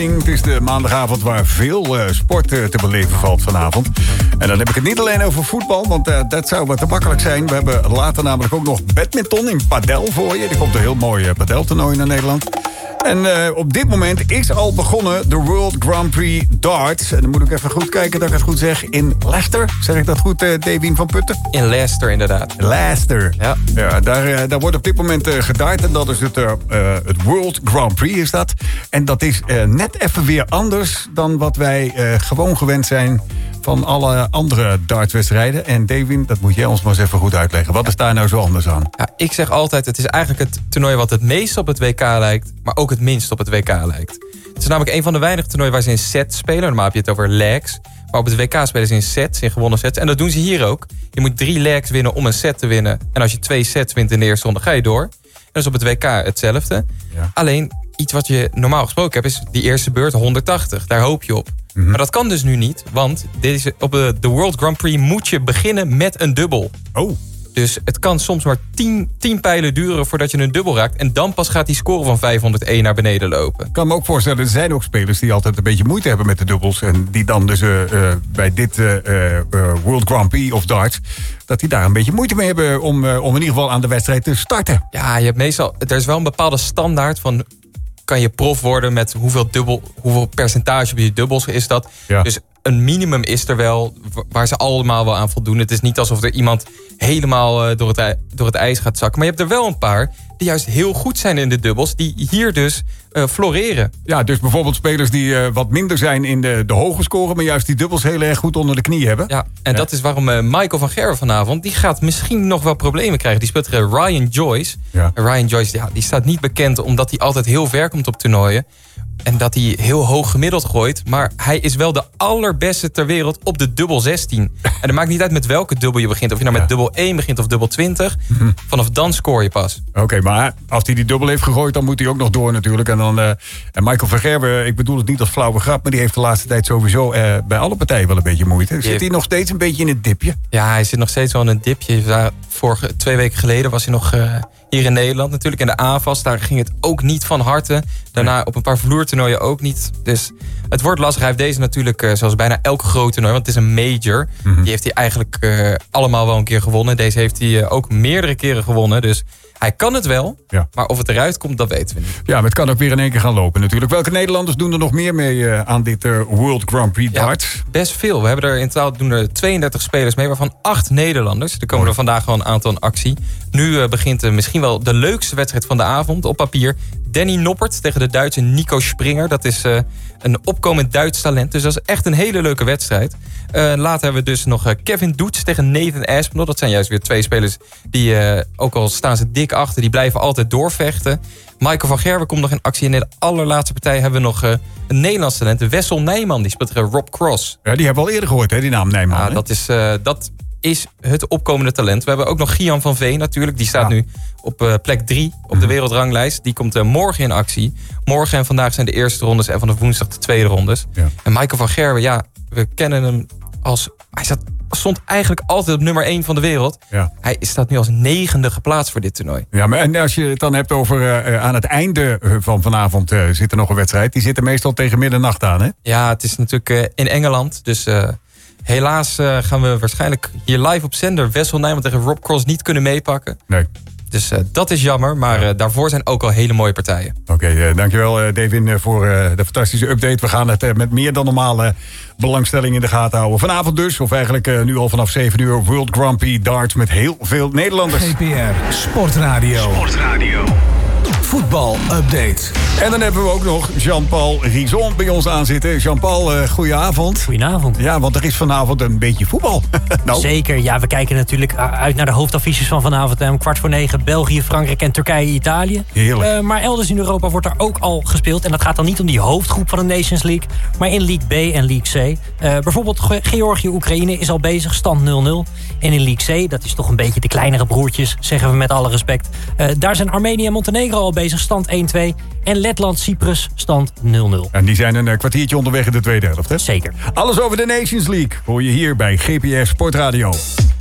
Het is de maandagavond waar veel sport te beleven valt vanavond. En dan heb ik het niet alleen over voetbal, want dat zou wat te makkelijk zijn. We hebben later namelijk ook nog badminton in padel voor je. Er komt een heel mooi padeltoernooi naar Nederland. En op dit moment is al begonnen de World Grand Prix Darts. En dan moet ik even goed kijken dat ik het goed zeg. In Leicester, zeg ik dat goed, Davien van Putten? In Leicester, inderdaad. Leicester. Ja, daar wordt op dit moment gedart. En dat is het World Grand Prix is dat. En dat is net even weer anders dan wat wij gewoon gewend zijn van alle andere dartswedstrijden. En Davin, dat moet jij ons maar eens even goed uitleggen. Wat is daar nou zo anders aan? Ja, ik zeg altijd, het is eigenlijk het toernooi wat het meest op het WK lijkt, maar ook het minst op het WK lijkt. Het is namelijk een van de weinige toernooien waar ze in sets spelen. Normaal heb je het over legs. Maar op het WK spelen ze in sets, in gewonnen sets. En dat doen ze hier ook. Je moet 3 legs winnen om een set te winnen. En als je 2 sets wint in de eerste ronde, ga je door. En dat is op het WK hetzelfde. Ja. Alleen, iets wat je normaal gesproken hebt, is die eerste beurt 180. Daar hoop je op. Mm-hmm. Maar dat kan dus nu niet, want op de World Grand Prix moet je beginnen met een dubbel. Oh. Dus het kan soms maar 10 pijlen duren voordat je een dubbel raakt. En dan pas gaat die score van 501 naar beneden lopen. Ik kan me ook voorstellen, er zijn ook spelers die altijd een beetje moeite hebben met de dubbels. En die dan dus bij dit World Grand Prix of darts, dat die daar een beetje moeite mee hebben om in ieder geval aan de wedstrijd te starten. Ja, je hebt meestal, er is wel een bepaalde standaard van, kan je prof worden met hoeveel percentage op je dubbels is dat. Ja. Dus een minimum is er wel, waar ze allemaal wel aan voldoen. Het is niet alsof er iemand helemaal door het ijs gaat zakken. Maar je hebt er wel een paar die juist heel goed zijn in de dubbels, die hier dus floreren. Ja, dus bijvoorbeeld spelers die wat minder zijn in de hoge score, maar juist die dubbels heel erg goed onder de knie hebben. Ja, en dat is waarom Michael van Gerwen vanavond, die gaat misschien nog wel problemen krijgen. Die speelt tegen Ryan Joyce. Ja. En Ryan Joyce, die staat niet bekend omdat hij altijd heel ver komt op toernooien. En dat hij heel hoog gemiddeld gooit. Maar hij is wel de allerbeste ter wereld op de dubbel 16. En het maakt niet uit met welke dubbel je begint. Of je nou met dubbel 1 begint of dubbel 20. Mm-hmm. Vanaf dan scoor je pas. Oké, maar als hij die dubbel heeft gegooid, dan moet hij ook nog door natuurlijk. En dan en Michael van Gerwen, ik bedoel het niet als flauwe grap, maar die heeft de laatste tijd sowieso bij alle partijen wel een beetje moeite. Zit hij nog steeds een beetje in het dipje? Ja, hij zit nog steeds wel in het dipje. 2 weken geleden was hij nog hier in Nederland natuurlijk. In de AFAS, daar ging het ook niet van harte. Daarna op een paar vloertoernooien ook niet. Dus het wordt lastig. Hij heeft deze natuurlijk, zoals bijna elk groot toernooi, want het is een major. Mm-hmm. Die heeft hij eigenlijk allemaal wel een keer gewonnen. Deze heeft hij ook meerdere keren gewonnen. Dus hij kan het wel, maar of het eruit komt, dat weten we niet. Ja, maar het kan ook weer in één keer gaan lopen natuurlijk. Welke Nederlanders doen er nog meer mee aan dit World Grand Prix darts? Ja, best veel. We hebben er in totaal doen er 32 spelers mee, waarvan 8 Nederlanders. Er komen er vandaag wel een aantal in actie. Nu begint misschien wel de leukste wedstrijd van de avond op papier. Danny Noppert tegen de Duitse Nico Springer. Dat is een opkomend Duits talent. Dus dat is echt een hele leuke wedstrijd. Later hebben we dus nog Kevin Doets tegen Nathan Aspinall. Dat zijn juist weer 2 spelers die, ook al staan ze dik achter, die blijven altijd doorvechten. Michael van Gerwen komt nog in actie. En in de allerlaatste partij hebben we nog een Nederlands talent. Wessel Nijman, die speelt tegen Rob Cross. Ja, die hebben we al eerder gehoord, hè, die naam Nijman. Ja, dat is het opkomende talent. We hebben ook nog Gian van Veen natuurlijk. Die staat nu op plek 3 op de wereldranglijst. Die komt morgen in actie. Morgen en vandaag zijn de eerste rondes en vanaf woensdag de tweede rondes. Ja. En Michael van Gerwen, we kennen hem als... Hij stond eigenlijk altijd op nummer 1 van de wereld. Ja. Hij staat nu als 9e geplaatst voor dit toernooi. Ja, maar en als je het dan hebt over aan het einde van vanavond zit er nog een wedstrijd. Die zit er meestal tegen middernacht aan, hè? Ja, het is natuurlijk in Engeland. Dus helaas gaan we waarschijnlijk hier live op zender Wessel Nijman tegen Rob Cross niet kunnen meepakken. Nee. Dus dat is jammer, maar daarvoor zijn ook al hele mooie partijen. Oké, dankjewel Davin voor de fantastische update. We gaan het met meer dan normale belangstelling in de gaten houden. Vanavond dus, of eigenlijk nu al vanaf 7 uur... World Grand Prix darts met heel veel Nederlanders. GPR Sportradio. Voetbal-update. En dan hebben we ook nog Jean-Paul Rison bij ons aanzitten. Jean-Paul, goedenavond. Goedenavond. Ja, want er is vanavond een beetje voetbal. Nou. Zeker, ja, we kijken natuurlijk uit naar de hoofdaffiches van vanavond. Om 9:15 België, Frankrijk en Turkije, Italië. Heerlijk. Maar elders in Europa wordt er ook al gespeeld. En dat gaat dan niet om die hoofdgroep van de Nations League, maar in League B en League C. Bijvoorbeeld Georgië-Oekraïne is al bezig, stand 0-0. En in League C, dat is toch een beetje de kleinere broertjes, zeggen we met alle respect. Daar zijn Armenië en Montenegro al bezig, stand 1-2. En Letland-Cyprus, stand 0-0. En die zijn een kwartiertje onderweg in de tweede helft, hè? Zeker. Alles over de Nations League hoor je hier bij GPR Sportradio.